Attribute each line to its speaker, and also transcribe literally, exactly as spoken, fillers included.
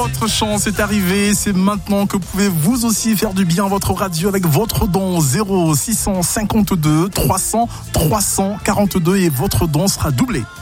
Speaker 1: Votre chance est arrivée, c'est maintenant que vous pouvez vous aussi faire du bien à votre radio avec votre don zéro six cent cinquante-deux trois cents trois cent quarante-deux et votre don sera doublé.